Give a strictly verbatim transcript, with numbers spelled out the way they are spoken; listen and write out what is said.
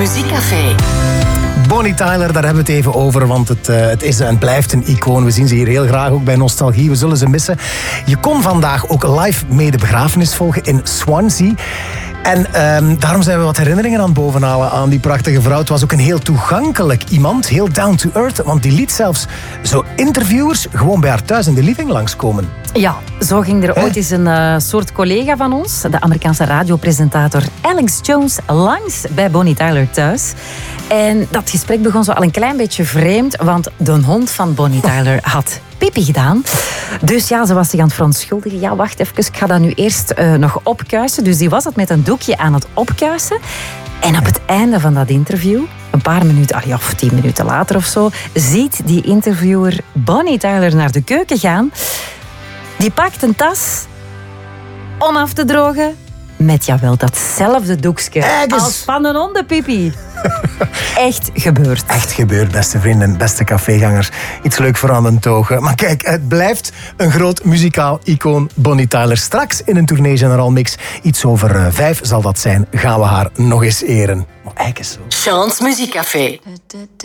Muziekcafé. Bonnie Tyler, daar hebben we het even over, want het, uh, het is en blijft een icoon. We zien ze hier heel graag ook bij Nostalgie. We zullen ze missen. Je kon vandaag ook live mee de begrafenis volgen in Swansea. En um, daarom zijn we wat herinneringen aan het bovenhalen aan die prachtige vrouw. Het was ook een heel toegankelijk iemand, heel down to earth, want die liet zelfs zo interviewers gewoon bij haar thuis in de living langskomen. Ja, zo ging er ooit eens een uh, soort collega van ons, de Amerikaanse radiopresentator Alex Jones, langs bij Bonnie Tyler thuis. En dat gesprek begon zo al een klein beetje vreemd, want de hond van Bonnie Tyler had pipi gedaan. Dus ja, ze was zich aan het verontschuldigen. Ja, wacht even, ik ga dat nu eerst uh, nog opkuisen. Dus die was het met een doekje aan het opkuisen. En op het einde van dat interview, een paar minuten, ja, of tien minuten later of zo, ziet die interviewer Bonnie Tyler naar de keuken gaan. Die pakt een tas om af te drogen met, jawel, datzelfde doekje als van een hondenpipi. Echt gebeurd. Echt gebeurd, beste vrienden, beste cafégangers. Iets leuk voor aan de togen. Maar kijk, het blijft een groot muzikaal icoon, Bonnie Tyler. Straks in een Tournee General Mix, iets over uh, vijf zal dat zijn, gaan we haar nog eens eren. Maar kijk eens zo. Sean's Muziekcafé.